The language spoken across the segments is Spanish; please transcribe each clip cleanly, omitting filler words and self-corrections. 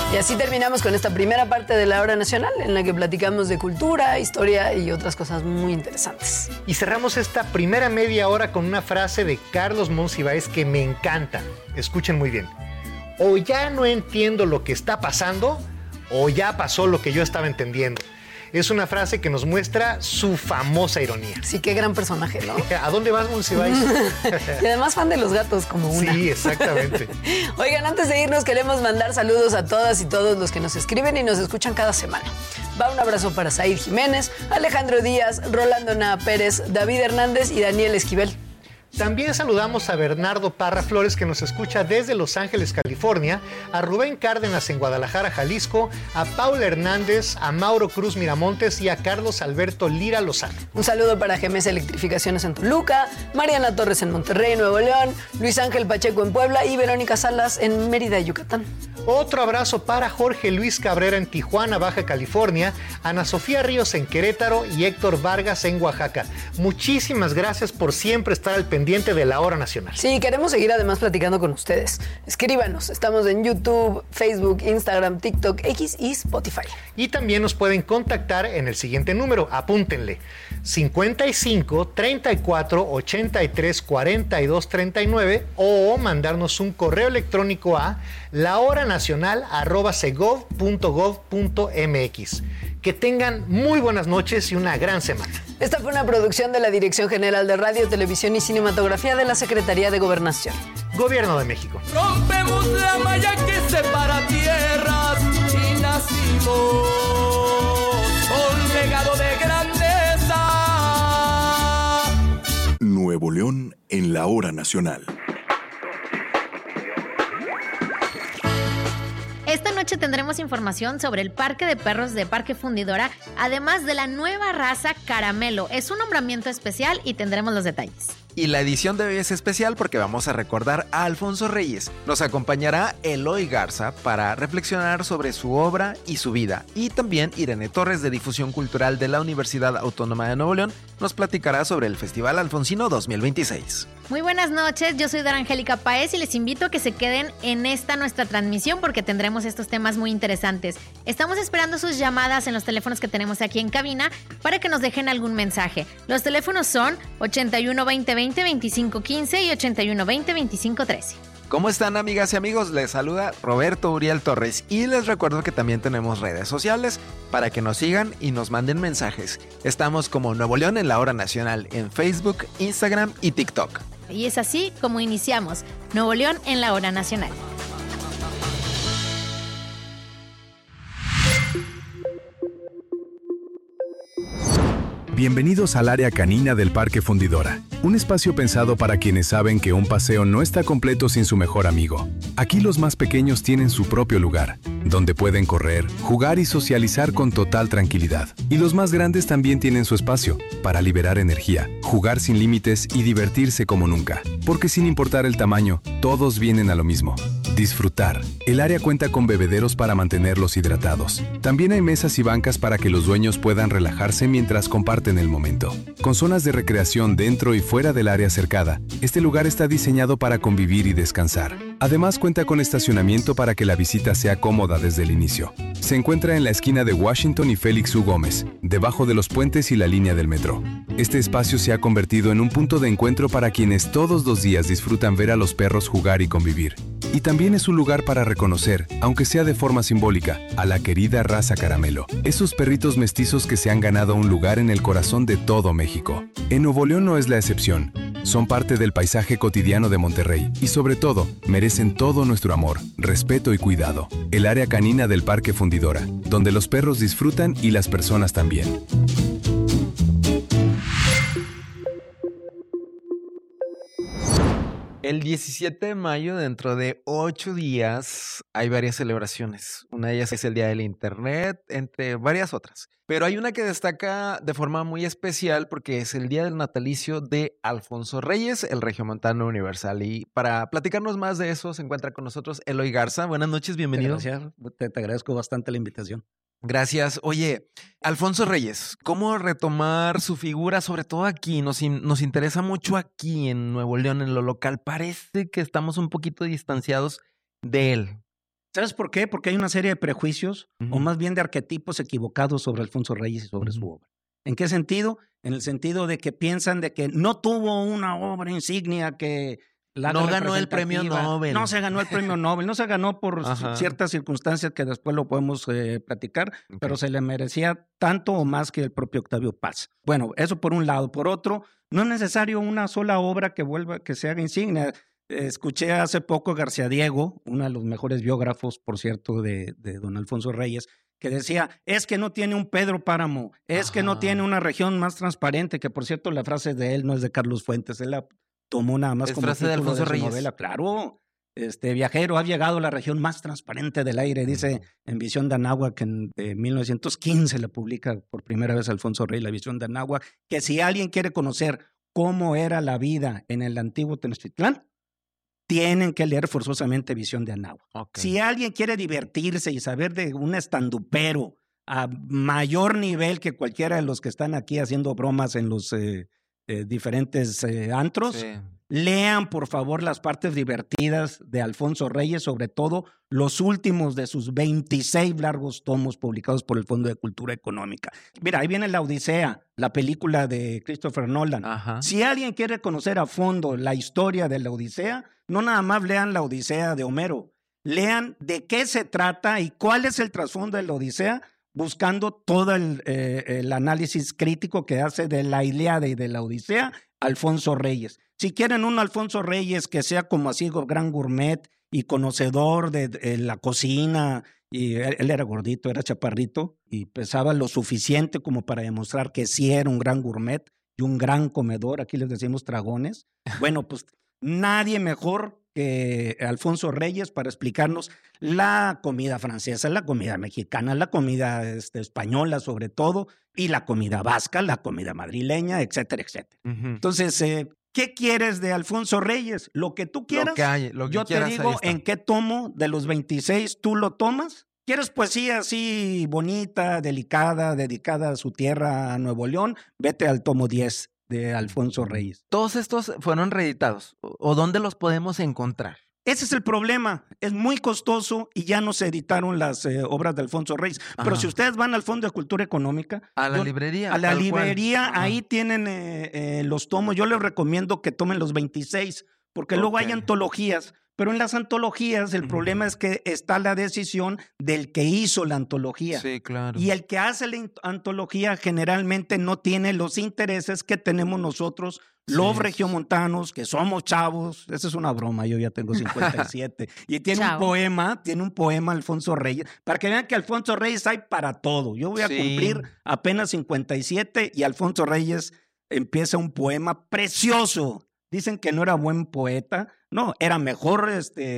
Y así terminamos con esta primera parte de la Hora Nacional, en la que platicamos de cultura, historia y otras cosas muy interesantes. Y cerramos esta primera media hora con una frase de Carlos Monsiváis que me encanta. Escuchen muy bien. O ya no entiendo lo que está pasando, o ya pasó lo que yo estaba entendiendo. Es una frase que nos muestra su famosa ironía. Sí, qué gran personaje, ¿no? ¿A dónde vas, Monsiváis? Y además fan de los gatos, como una. Sí, exactamente. Oigan, antes de irnos queremos mandar saludos a todas y todos los que nos escriben y nos escuchan cada semana. Va un abrazo para Said Jiménez, Alejandro Díaz, Rolando Naa Pérez, David Hernández y Daniel Esquivel. También saludamos a Bernardo Parra Flores, que nos escucha desde Los Ángeles, California, a Rubén Cárdenas en Guadalajara, Jalisco, a Paula Hernández, a Mauro Cruz Miramontes y a Carlos Alberto Lira Lozano. Un saludo para GMS Electrificaciones en Toluca, Mariana Torres en Monterrey, Nuevo León, Luis Ángel Pacheco en Puebla y Verónica Salas en Mérida, Yucatán. Otro abrazo para Jorge Luis Cabrera en Tijuana, Baja California, Ana Sofía Ríos en Querétaro y Héctor Vargas en Oaxaca. Muchísimas gracias por siempre estar al pendiente de la Hora Nacional. Sí, queremos seguir además platicando con ustedes. Escríbanos, estamos en YouTube, Facebook, Instagram, TikTok, X y Spotify. Y también nos pueden contactar en el siguiente número, apúntenle, 55 34 83 42 39 o mandarnos un correo electrónico a lahoranacional@segov.gov.mx. Que tengan muy buenas noches y una gran semana. Esta fue una producción de la Dirección General de Radio, Televisión y Cinematografía de la Secretaría de Gobernación. Gobierno de México. Rompemos la malla que separa tierras y nacimos con legado de grandeza. Nuevo León en la Hora Nacional. Esta noche tendremos información sobre el Parque de Perros de Parque Fundidora, además de la nueva raza Caramelo. Es un nombramiento especial y tendremos los detalles. Y la edición de hoy es especial porque vamos a recordar a Alfonso Reyes. Nos acompañará Eloy Garza para reflexionar sobre su obra y su vida. Y también Irene Torres, de Difusión Cultural de la Universidad Autónoma de Nuevo León, nos platicará sobre el Festival Alfonsino 2026. Muy buenas noches, yo soy Dora Angélica Páez y les invito a que se queden en esta nuestra transmisión porque tendremos estos temas muy interesantes. Estamos esperando sus llamadas en los teléfonos que tenemos aquí en cabina para que nos dejen algún mensaje. Los teléfonos son 81 20 20 25 15 y 81 20 25 13. ¿Cómo están, amigas y amigos? Les saluda Roberto Uriel Torres y les recuerdo que también tenemos redes sociales para que nos sigan y nos manden mensajes. Estamos como Nuevo León en la Hora Nacional en Facebook, Instagram y TikTok. Y es así como iniciamos Nuevo León en la Hora Nacional. Bienvenidos al área canina del Parque Fundidora, un espacio pensado para quienes saben que un paseo no está completo sin su mejor amigo. Aquí los más pequeños tienen su propio lugar, donde pueden correr, jugar y socializar con total tranquilidad. Y los más grandes también tienen su espacio, para liberar energía, jugar sin límites y divertirse como nunca. Porque sin importar el tamaño, todos vienen a lo mismo: disfrutar. El área cuenta con bebederos para mantenerlos hidratados. También hay mesas y bancas para que los dueños puedan relajarse mientras comparten el momento. Con zonas de recreación dentro y fuera del área cercada, este lugar está diseñado para convivir y descansar. Además cuenta con estacionamiento para que la visita sea cómoda desde el inicio. Se encuentra en la esquina de Washington y Félix U. Gómez, debajo de los puentes y la línea del metro. Este espacio se ha convertido en un punto de encuentro para quienes todos los días disfrutan ver a los perros jugar y convivir. Y también es un lugar para reconocer, aunque sea de forma simbólica, a la querida raza Caramelo, esos perritos mestizos que se han ganado un lugar en el corazón de todo México. En Nuevo León no es la excepción. Son parte del paisaje cotidiano de Monterrey y sobre todo, merecen todo nuestro amor, respeto y cuidado. El área canina del Parque Fundidora, donde los perros disfrutan y las personas también. El 17 de mayo, dentro de 8 días, hay varias celebraciones. Una de ellas es el Día del Internet, entre varias otras. Pero hay una que destaca de forma muy especial porque es el día del natalicio de Alfonso Reyes, el regiomontano universal. Y para platicarnos más de eso, se encuentra con nosotros Eloy Garza. Buenas noches, bienvenido. Gracias, te agradezco bastante la invitación. Gracias. Oye, Alfonso Reyes, ¿cómo retomar su figura? Sobre todo aquí, nos interesa mucho aquí en Nuevo León, en lo local. Parece que estamos un poquito distanciados de él. ¿Sabes por qué? Porque hay una serie de prejuicios, o más bien de arquetipos equivocados sobre Alfonso Reyes y sobre su obra. ¿En qué sentido? En el sentido de que piensan de que no tuvo una obra insignia que no ganó el premio Nobel. No se ganó el premio Nobel, no se ganó por ciertas circunstancias que después lo podemos platicar, pero se le merecía tanto o más que el propio Octavio Paz. Bueno, eso por un lado. Por otro, no es necesario una sola obra que se haga insignia. Escuché hace poco a García Diego, uno de los mejores biógrafos, por cierto, de don Alfonso Reyes, que decía, es que no tiene un Pedro Páramo, es que no tiene una región más transparente, que por cierto la frase de él no es de Carlos Fuentes, él la tomó nada más como frase de Alfonso Reyes. Novela. Claro, Viajero, ha llegado a la región más transparente del aire, dice en Visión de Anáhuac, en 1915 la publica por primera vez Alfonso Reyes, la Visión de Anáhuac, que si alguien quiere conocer cómo era la vida en el antiguo Tenochtitlán, tienen que leer forzosamente Visión de Anáhuac. Okay. Si alguien quiere divertirse y saber de un estandupero a mayor nivel que cualquiera de los que están aquí haciendo bromas en los diferentes antros, lean por favor las partes divertidas de Alfonso Reyes, sobre todo los últimos de sus 26 largos tomos publicados por el Fondo de Cultura Económica. Mira, ahí viene La Odisea, la película de Christopher Nolan. Ajá. Si alguien quiere conocer a fondo la historia de La Odisea, no nada más lean La Odisea de Homero, lean de qué se trata y cuál es el trasfondo de La Odisea, buscando todo el análisis crítico que hace de la Ilíada y de la Odisea Alfonso Reyes. Si quieren un Alfonso Reyes que sea como así gran gourmet y conocedor de la cocina, y él era gordito, era chaparrito y pesaba lo suficiente como para demostrar que sí era un gran gourmet y un gran comedor, aquí les decimos dragones. Bueno, pues nadie mejor que Alfonso Reyes para explicarnos la comida francesa, la comida mexicana, la comida española sobre todo, y la comida vasca, la comida madrileña, etcétera, etcétera. Entonces, ¿qué quieres de Alfonso Reyes? Lo que tú quieras. Lo que yo quieras, te digo en qué tomo de los 26 tú lo tomas. ¿Quieres poesía así bonita, delicada, dedicada a su tierra, a Nuevo León? Vete al tomo 10 de Alfonso Reyes. ¿Todos estos fueron reeditados? ¿O dónde los podemos encontrar? Ese es el problema. Es muy costoso y ya no se editaron las obras de Alfonso Reyes. Pero si ustedes van al Fondo de Cultura Económica... A la librería. A la librería, ahí tienen los tomos. Yo les recomiendo que tomen los 26, porque luego hay antologías. Pero en las antologías el problema es que está la decisión del que hizo la antología. Sí, claro. Y el que hace la antología generalmente no tiene los intereses que tenemos nosotros, los regiomontanos, que somos chavos. Esa es una broma, yo ya tengo 57. Y tiene un poema Alfonso Reyes, para que vean que Alfonso Reyes hay para todo. Yo voy a cumplir apenas 57 y Alfonso Reyes empieza un poema precioso. Dicen que no era buen poeta, no, era mejor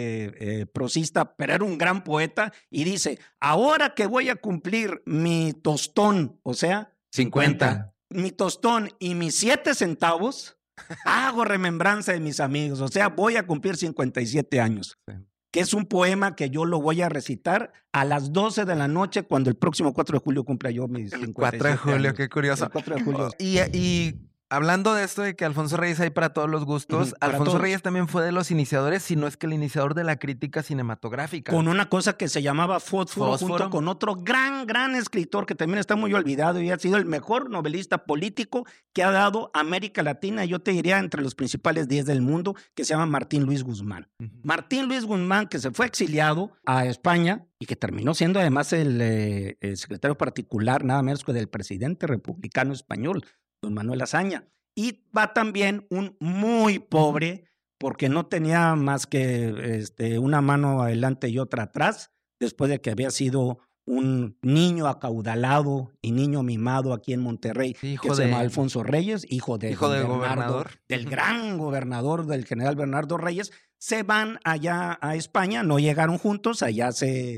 prosista, pero era un gran poeta. Y dice, ahora que voy a cumplir mi tostón, o sea, 50. Mi tostón y mis 7 centavos, hago remembranza de mis amigos, o sea, voy a cumplir 57 años. Sí. Que es un poema que yo lo voy a recitar a las 12 de la noche cuando el próximo 4 de julio cumpla yo mis 57 años. 4 de julio, años. Qué curioso. El 4 de julio. Y hablando de esto de que Alfonso Reyes hay para todos los gustos, Alfonso Reyes también fue de los iniciadores, si no es que el iniciador de la crítica cinematográfica. Con una cosa que se llamaba Fósforo, junto con otro gran escritor que también está muy olvidado y ha sido el mejor novelista político que ha dado América Latina, yo te diría entre los principales 10 del mundo, que se llama Martín Luis Guzmán. Martín Luis Guzmán, que se fue exiliado a España y que terminó siendo además el secretario particular, nada menos que del presidente republicano español, don Manuel Azaña. Y va también un muy pobre, porque no tenía más que una mano adelante y otra atrás, después de que había sido un niño acaudalado y niño mimado aquí en Monterrey, que se llama Alfonso Reyes, hijo del gobernador, del gran gobernador, del general Bernardo Reyes. Se van allá a España, no llegaron juntos, allá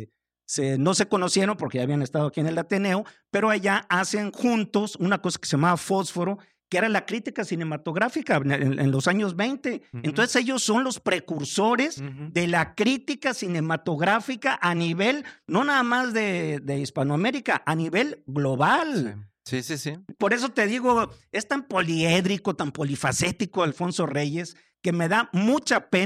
no se conocieron porque ya habían estado aquí en el Ateneo, pero allá hacen juntos una cosa que se llamaba Fósforo, que era la crítica cinematográfica en los años 20. Entonces ellos son los precursores de la crítica cinematográfica a nivel, no nada más de Hispanoamérica, a nivel global. Sí. Por eso te digo, es tan poliédrico, tan polifacético Alfonso Reyes, que me da mucha pena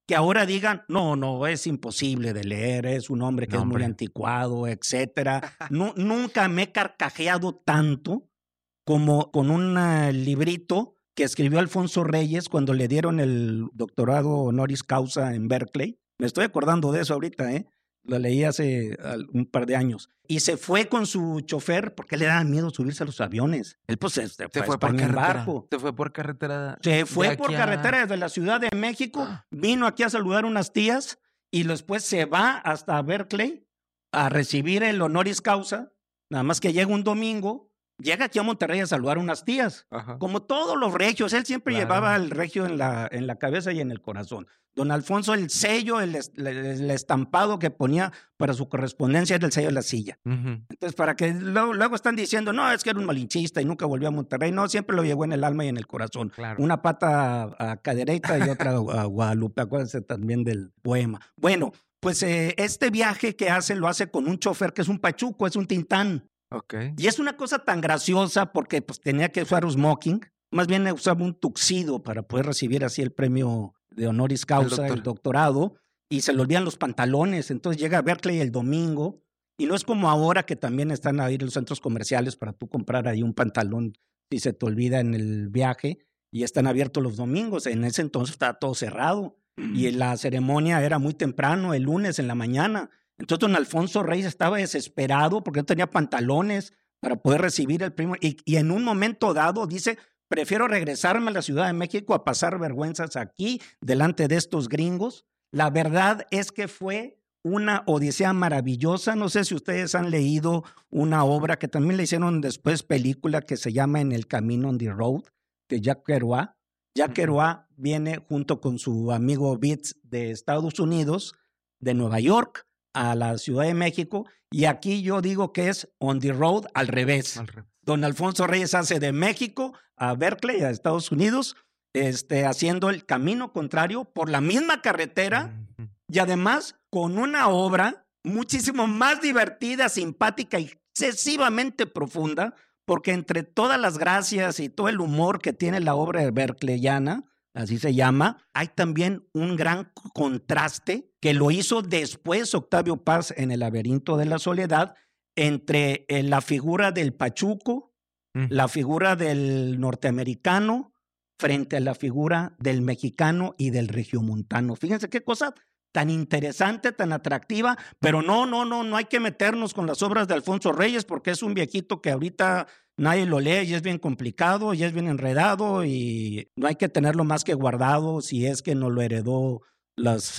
que ahora digan, no, es imposible de leer, es un hombre que es muy anticuado, etcétera. Nunca me he carcajeado tanto como con un librito que escribió Alfonso Reyes cuando le dieron el doctorado honoris causa en Berkeley. Me estoy acordando de eso ahorita, Lo leí hace un par de años. Y se fue con su chofer porque le daba miedo subirse a los aviones. Él pues se fue por carretera. ¿Te fue por carretera? Se fue por carretera desde la Ciudad de México, vino aquí a saludar unas tías y después se va hasta Berkeley a recibir el honoris causa. Nada más que llega un domingo, llega aquí a Monterrey a saludar unas tías. Ajá. Como todos los regios, él siempre llevaba el regio en la cabeza y en el corazón. Don Alfonso, el sello, el estampado que ponía para su correspondencia era el sello de la silla. Entonces, para que luego están diciendo, no, es que era un malinchista y nunca volvió a Monterrey. No, siempre lo llevó en el alma y en el corazón. Claro. Una pata a Cadereyta y otra a Guadalupe. Acuérdense también del poema. Bueno, pues este viaje que hace, lo hace con un chofer que es un pachuco, es un tintán. Okay. Y es una cosa tan graciosa porque pues, tenía que usar un smoking. Más bien usaba un tuxido para poder recibir así el premio de honoris causa, el doctorado, y se le olvidan los pantalones. Entonces llega a Berkeley el domingo, y no es como ahora que también están ahí los centros comerciales para tú comprar ahí un pantalón si se te olvida en el viaje, y están abiertos los domingos. En ese entonces estaba todo cerrado, y la ceremonia era muy temprano, el lunes en la mañana. Entonces don Alfonso Reyes estaba desesperado porque no tenía pantalones para poder recibir el premio, y en un momento dado dice, prefiero regresarme a la Ciudad de México a pasar vergüenzas aquí, delante de estos gringos. La verdad es que fue una odisea maravillosa. No sé si ustedes han leído una obra que también le hicieron después película que se llama En el Camino, on the Road, de Jack Kerouac. Jack Kerouac viene junto con su amigo Beats de Estados Unidos, de Nueva York, a la Ciudad de México, y aquí yo digo que es on the road al revés. Don Alfonso Reyes hace de México a Berkeley, a Estados Unidos, haciendo el camino contrario por la misma carretera y además con una obra muchísimo más divertida, simpática y excesivamente profunda, porque entre todas las gracias y todo el humor que tiene la obra berkeleyana, así se llama, hay también un gran contraste que lo hizo después Octavio Paz en El laberinto de la soledad, entre la figura del pachuco, la figura del norteamericano, frente a la figura del mexicano y del regiomontano. Fíjense qué cosa tan interesante, tan atractiva, pero no hay que meternos con las obras de Alfonso Reyes porque es un viejito que ahorita nadie lo lee y es bien complicado y es bien enredado y no hay que tenerlo más que guardado si es que nos lo heredó las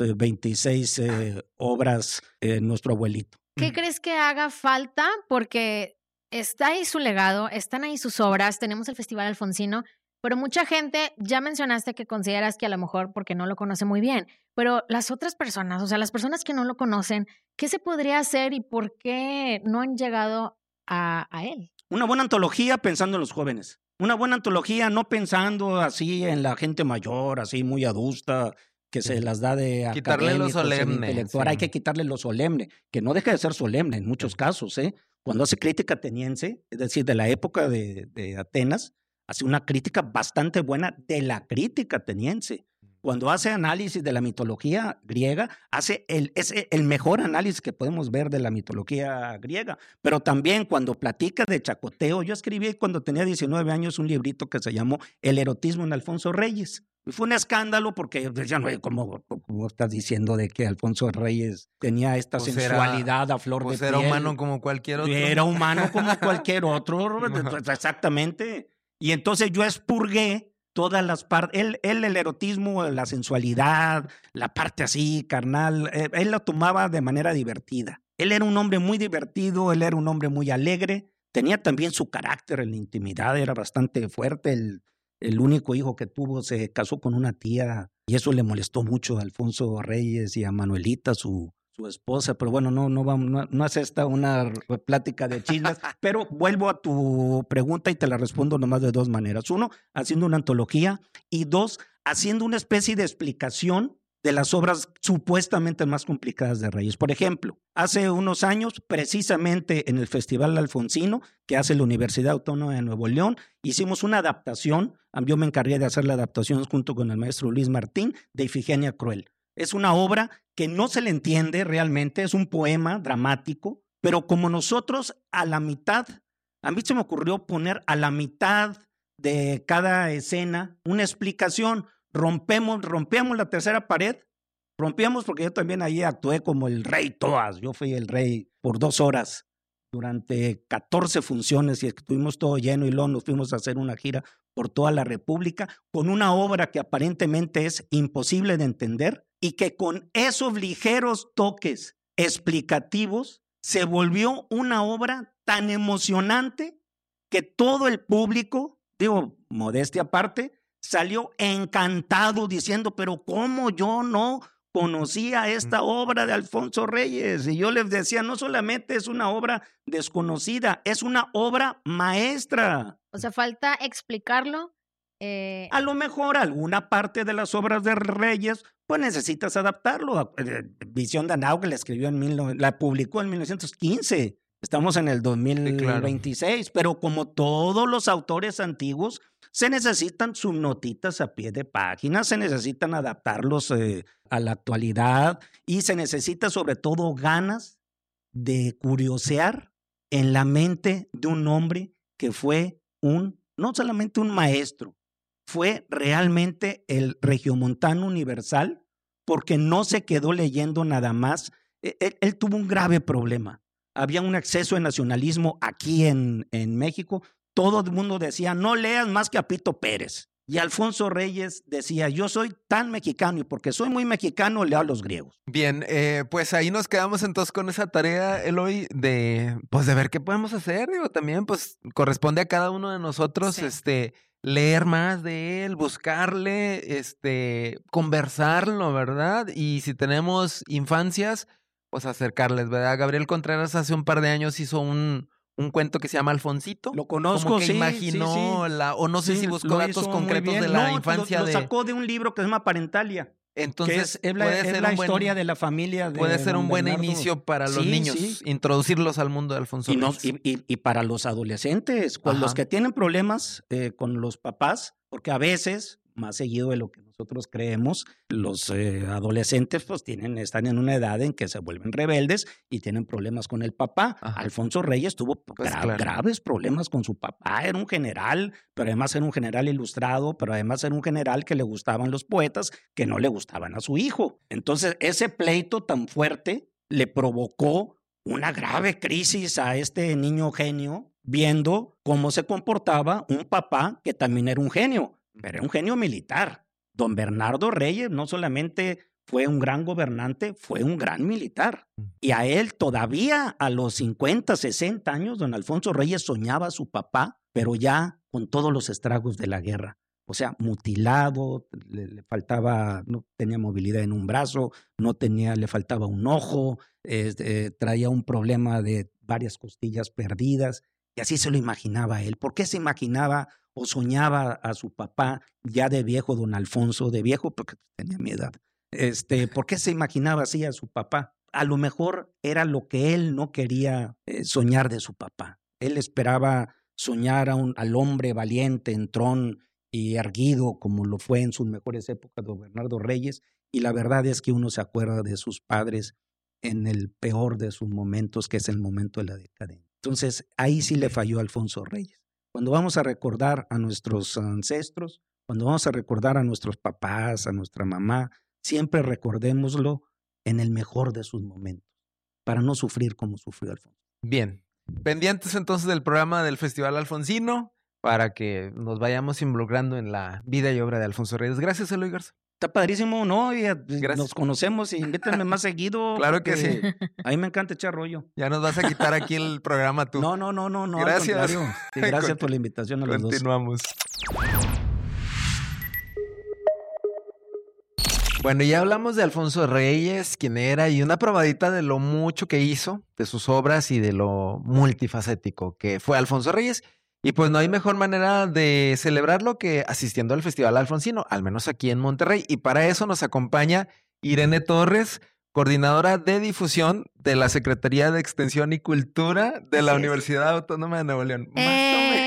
26 obras nuestro abuelito. ¿Qué crees que haga falta? Porque está ahí su legado, están ahí sus obras, tenemos el Festival Alfonsino, pero mucha gente, ya mencionaste que consideras que a lo mejor porque no lo conoce muy bien, pero las otras personas, o sea, las personas que no lo conocen, ¿qué se podría hacer y por qué no han llegado a él? Una buena antología pensando en los jóvenes. Una buena antología no pensando así en la gente mayor, así muy adusta, que se las da de quitarle lo solemne. Intelectual. Sí. Hay que quitarle lo solemne, que no deja de ser solemne en muchos casos. Cuando hace crítica ateniense, es decir, de la época de Atenas, hace una crítica bastante buena de la crítica ateniense. Cuando hace análisis de la mitología griega, es el mejor análisis que podemos ver de la mitología griega. Pero también cuando platica de chacoteo, yo escribí cuando tenía 19 años un librito que se llamó El erotismo en Alfonso Reyes. Y fue un escándalo porque decían, ¿cómo estás diciendo de que Alfonso Reyes tenía esta sensualidad a flor de piel? Era humano como cualquier otro. Era humano como cualquier otro, exactamente. Y entonces yo expurgué todas las partes, él el erotismo, la sensualidad, la parte así carnal, él lo tomaba de manera divertida. Él era un hombre muy divertido, él era un hombre muy alegre, tenía también su carácter en la intimidad, era bastante fuerte. El único hijo que tuvo se casó con una tía y eso le molestó mucho a Alfonso Reyes y a Manuelita, su esposa, pero bueno, no es esta una plática de chismes, pero vuelvo a tu pregunta y te la respondo nomás de dos maneras. Uno, haciendo una antología y dos, haciendo una especie de explicación de las obras supuestamente más complicadas de Reyes. Por ejemplo, hace unos años, precisamente en el Festival Alfonsino, que hace la Universidad Autónoma de Nuevo León, hicimos una adaptación, yo me encargué de hacer la adaptación junto con el maestro Luis Martín, de Ifigenia Cruel. Es una obra que no se le entiende realmente, es un poema dramático, pero como nosotros a la mitad, a mí se me ocurrió poner a la mitad de cada escena una explicación. Rompemos la tercera pared, rompíamos porque yo también ahí actué como el rey Toas, yo fui el rey por 2 horas durante 14 funciones y estuvimos todo lleno y luego nos fuimos a hacer una gira por toda la República con una obra que aparentemente es imposible de entender y que con esos ligeros toques explicativos se volvió una obra tan emocionante que todo el público, digo, modestia aparte, salió encantado diciendo, pero ¿cómo yo no conocía esta obra de Alfonso Reyes? Y yo les decía, no solamente es una obra desconocida, es una obra maestra. O sea, falta explicarlo. A lo mejor alguna parte de las obras de Reyes, pues necesitas adaptarlo. Visión de Anáhuac la publicó en 1915. Estamos en el 2026, pero como todos los autores antiguos, se necesitan sus notitas a pie de página, se necesitan adaptarlos a la actualidad y se necesita sobre todo ganas de curiosear en la mente de un hombre que fue no solamente un maestro, fue realmente el regiomontano universal, porque no se quedó leyendo nada más. Él tuvo un grave problema. Había un exceso de nacionalismo aquí en México. Todo el mundo decía, no leas más que a Pito Pérez. Y Alfonso Reyes decía, yo soy tan mexicano y porque soy muy mexicano leo a los griegos. Bien, pues ahí nos quedamos entonces con esa tarea, Eloy, de ver qué podemos hacer. Digo, también pues corresponde a cada uno de nosotros leer más de él, buscarle, conversarlo, ¿verdad? Y si tenemos infancias, pues acercarles, ¿verdad? Gabriel Contreras hace un par de años hizo un cuento que se llama Alfonsito. Lo conozco, como que sí. imaginó o no sé si buscó datos concretos de la infancia lo sacó de un libro que se llama Parentalia. Entonces, es la historia de la familia de puede ser un buen Bernardo. Inicio para los niños, introducirlos al mundo de Alfonso Reyes. Y para los adolescentes, con los que tienen problemas con los papás, porque a veces, más seguido de lo que nosotros creemos, los adolescentes pues están en una edad en que se vuelven rebeldes y tienen problemas con el papá. Ajá. Alfonso Reyes tuvo graves problemas con su papá. Era un general, pero además era un general ilustrado, pero además era un general que le gustaban los poetas, que no le gustaban a su hijo. Entonces, ese pleito tan fuerte le provocó una grave crisis a este niño genio, viendo cómo se comportaba un papá que también era un genio. Pero era un genio militar. Don Bernardo Reyes no solamente fue un gran gobernante, fue un gran militar. Y a él todavía a los 50, 60 años, don Alfonso Reyes soñaba a su papá, pero ya con todos los estragos de la guerra. O sea, mutilado, le faltaba, no tenía movilidad en un brazo, le faltaba un ojo, traía un problema de varias costillas perdidas. Y así se lo imaginaba él. ¿Por qué se imaginaba o soñaba a su papá ya de viejo, don Alfonso, de viejo porque tenía mi edad? ¿Por qué se imaginaba así a su papá? A lo mejor era lo que él no quería soñar de su papá. Él esperaba soñar al hombre valiente, entrón y erguido, como lo fue en sus mejores épocas don Bernardo Reyes. Y la verdad es que uno se acuerda de sus padres en el peor de sus momentos, que es el momento de la decadencia. Entonces, ahí sí le falló Alfonso Reyes. Cuando vamos a recordar a nuestros ancestros, cuando vamos a recordar a nuestros papás, a nuestra mamá, siempre recordémoslo en el mejor de sus momentos, para no sufrir como sufrió Alfonso. Bien, pendientes entonces del programa del Festival Alfonsino, para que nos vayamos involucrando en la vida y obra de Alfonso Reyes. Gracias, Eloy Garza. Está padrísimo, ¿no? Nos conocemos y invítenme más seguido. Claro que sí. A mí me encanta echar rollo. Ya nos vas a quitar aquí el programa tú. No. Gracias. Sí, gracias por la invitación a los dos. Continuamos. Bueno, ya hablamos de Alfonso Reyes, quién era, y una probadita de lo mucho que hizo, de sus obras y de lo multifacético que fue Alfonso Reyes. Y pues no hay mejor manera de celebrarlo que asistiendo al Festival Alfonsino, al menos aquí en Monterrey. Y para eso nos acompaña Irene Torres, coordinadora de difusión de la Secretaría de Extensión y Cultura de la Universidad Autónoma de Nuevo León.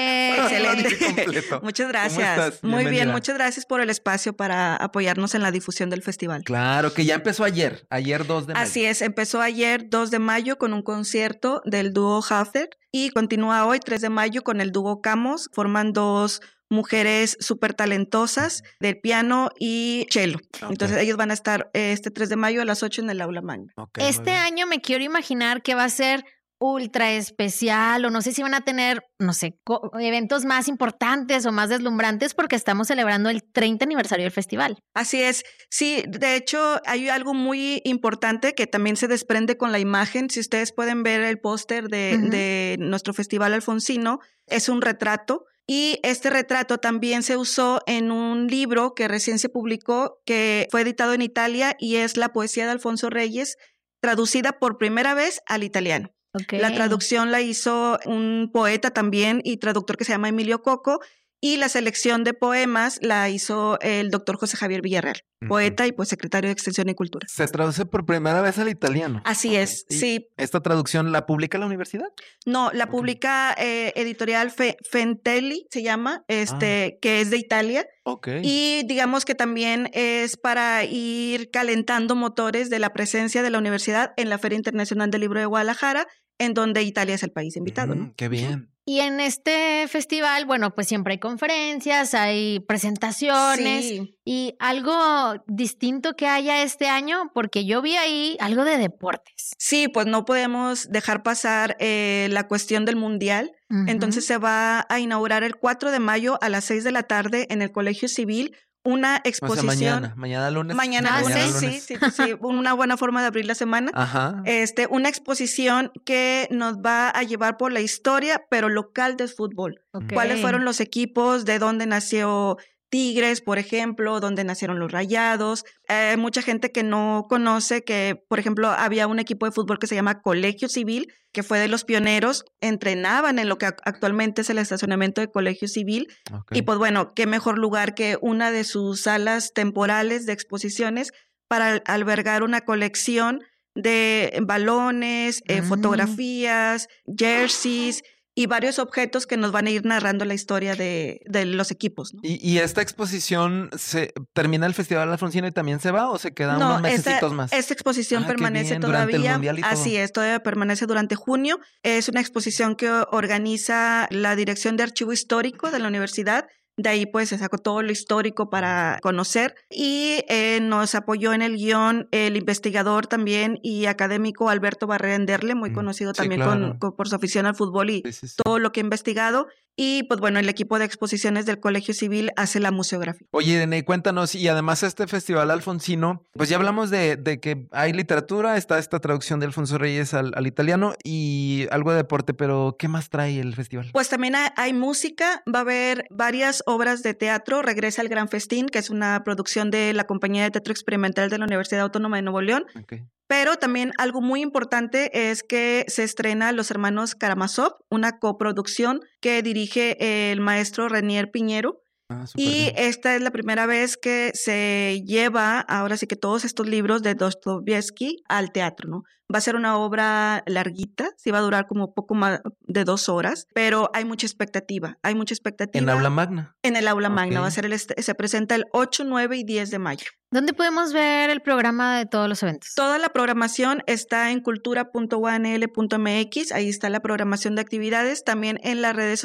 Excelente. completo. Muchas ¿Cómo gracias. estás? Muy bien, Bienvenida. muchas gracias por el espacio para apoyarnos en la difusión del festival. Claro, que ya empezó ayer 2 de mayo. Así es, empezó ayer 2 de mayo con un concierto del dúo Halfter y continúa hoy 3 de mayo con el dúo Camos. Forman 2 mujeres súper talentosas del piano y cello. Ok. Entonces ellos van a estar este 3 de mayo a las 8 en el aula magna. Ok, muy Este bien. año me quiero imaginar que va a ser ultra especial o no sé si van a tener, no sé, eventos más importantes o más deslumbrantes porque estamos celebrando el 30 aniversario del festival. Así es, sí, de hecho hay algo muy importante que también se desprende con la imagen. Si ustedes pueden ver el póster de nuestro Festival Alfonsino, es un retrato. Y este retrato también se usó en un libro que recién se publicó, que fue editado en Italia y es la poesía de Alfonso Reyes, traducida por primera vez al italiano. Okay. La traducción la hizo un poeta también y traductor que se llama Emilio Coco, y la selección de poemas la hizo el doctor José Javier Villarreal, poeta y pues secretario de Extensión y Cultura. Se traduce por primera vez al italiano. Así es, ¿Y sí. esta traducción la publica la universidad? No, la publica editorial Fentelli, se llama, que es de Italia. Ok. Y digamos que también es para ir calentando motores de la presencia de la universidad en la Feria Internacional del Libro de Guadalajara, en donde Italia es el país invitado, ¿no? Qué bien. Y en este festival, bueno, pues siempre hay conferencias, hay presentaciones Sí. y algo distinto que haya este año, porque yo vi ahí algo de deportes. Sí, pues no podemos dejar pasar la cuestión del mundial. Entonces se va a inaugurar el 4 de mayo a las 6 de la tarde en el Colegio Civil una exposición. O sea, mañana lunes. Mañana lunes, sí, una buena forma de abrir la semana. Ajá. Una exposición que nos va a llevar por la historia, pero local del fútbol. Okay. ¿Cuáles fueron los equipos? ¿De dónde nació Tigres, por ejemplo? ¿Dónde nacieron los Rayados? Mucha gente que no conoce que, por ejemplo, había un equipo de fútbol que se llama Colegio Civil, que fue de los pioneros, entrenaban en lo que actualmente es el estacionamiento de Colegio Civil. Okay. Y pues bueno, qué mejor lugar que una de sus salas temporales de exposiciones para albergar una colección de balones, fotografías, jerseys y varios objetos que nos van a ir narrando la historia de los equipos, ¿no? ¿Y esta exposición se termina el Festival Alfonsino y también se va o se queda unos mesecitos más? Esta exposición permanece bien, durante el todavía. Mundial y todo. Así es, todavía permanece durante junio. Es una exposición que organiza la Dirección de Archivo Histórico de la universidad. De ahí pues se sacó todo lo histórico para conocer y nos apoyó en el guión el investigador también y académico Alberto Barrera Enderle, muy conocido también claro. por su afición al fútbol y todo lo que ha investigado. Y pues bueno, el equipo de exposiciones del Colegio Civil hace la museografía. Oye, Irene, cuéntanos, y además este Festival Alfonsino, pues ya hablamos de que hay literatura, está esta traducción de Alfonso Reyes al italiano y algo de deporte, pero ¿qué más trae el festival? Pues también hay música, va a haber varias obras de teatro, regresa el Gran Festín, que es una producción de la Compañía de Teatro Experimental de la Universidad Autónoma de Nuevo León. Okay. Pero también algo muy importante es que se estrena Los Hermanos Karamazov, una coproducción que dirige el maestro Renier Piñero. Y esta es la primera vez que se lleva, ahora sí que todos estos libros de Dostoyevsky al teatro, ¿no? Va a ser una obra larguita, sí va a durar como poco más de 2 horas, pero hay mucha expectativa, ¿En aula magna? En el aula magna, va a ser se presenta el 8, 9 y 10 de mayo. ¿Dónde podemos ver el programa de todos los eventos? Toda la programación está en cultura.unl.mx, ahí está la programación de actividades, también en las redes